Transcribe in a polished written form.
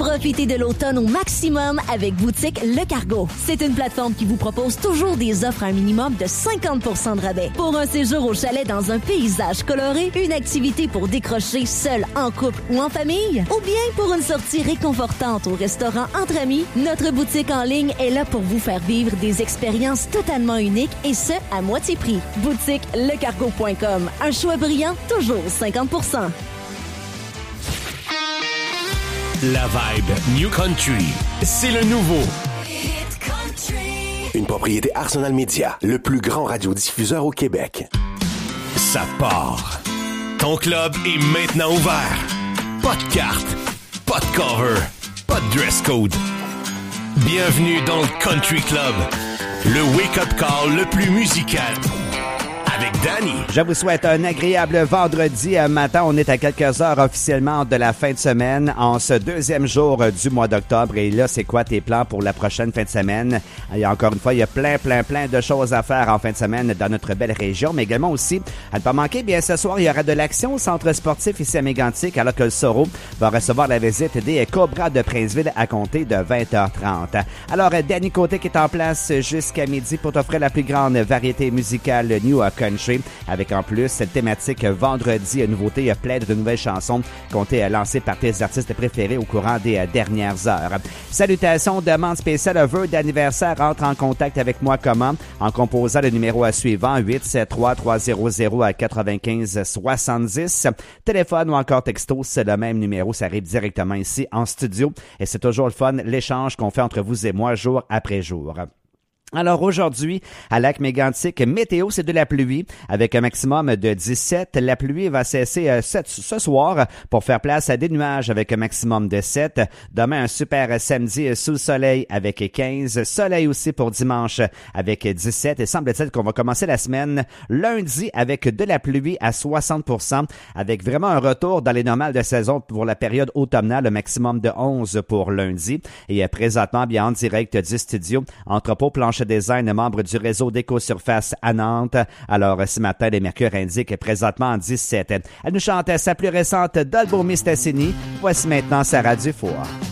Profitez de l'automne au maximum avec Boutique Le Cargo. C'est une plateforme qui vous propose toujours des offres à un minimum de 50% de rabais. Pour un séjour au chalet dans un paysage coloré, une activité pour décrocher seul, en couple ou en famille, ou bien pour une sortie réconfortante au restaurant entre amis, notre boutique en ligne est là pour vous faire vivre des expériences totalement uniques et ce, à moitié prix. BoutiqueLeCargo.com. Un choix brillant, toujours 50%. La vibe New Country, c'est le nouveau. Hit Country. Une propriété Arsenal Media, le plus grand radiodiffuseur au Québec. Ça part. Ton club est maintenant ouvert. Pas de carte, pas de cover, pas de dress code. Bienvenue dans le Country Club, le wake-up call le plus musical. Avec Danny. Je vous souhaite un agréable vendredi matin. On est à quelques heures officiellement de la fin de semaine en ce deuxième jour du mois d'octobre. Et là, c'est quoi tes plans pour la prochaine fin de semaine? Et encore une fois, il y a plein de choses à faire en fin de semaine dans notre belle région. Mais également aussi, à ne pas manquer, bien ce soir, il y aura de l'action au centre sportif ici à Mégantic alors que le Soro va recevoir la visite des Cobras de Princeville à compter de 20h30. Alors, Danny Côté qui est en place jusqu'à midi pour t'offrir la plus grande variété musicale New Country, avec en plus cette thématique vendredi, nouveauté, il y a plein de nouvelles chansons qui ont été lancées par tes artistes préférés au courant des dernières heures. Salutations, demande spéciale, vœux d'anniversaire, entre en contact avec moi comment? En composant le numéro suivant, 873-300-9570. Téléphone ou encore texto, c'est le même numéro, ça arrive directement ici en studio et c'est toujours le fun, l'échange qu'on fait entre vous et moi jour après jour. Alors aujourd'hui, à Lac-Mégantic, météo, c'est de la pluie avec un maximum de 17. La pluie va cesser ce soir pour faire place à des nuages avec un maximum de 7. Demain, un super samedi sous le soleil avec 15. Soleil aussi pour dimanche avec 17. Et semble-t-il qu'on va commencer la semaine lundi avec de la pluie à 60%, avec vraiment un retour dans les normales de saison pour la période automnale, le maximum de 11 pour lundi. Et présentement, bien en direct du studio, Entrepôt Plancher Design, membre du réseau d'Éco-Surface à Nantes. Alors, ce matin, les mercures indiquent présentement en 17. Elle nous chante sa plus récente Dolbo Mistassini. Voici maintenant Sarah Dufour.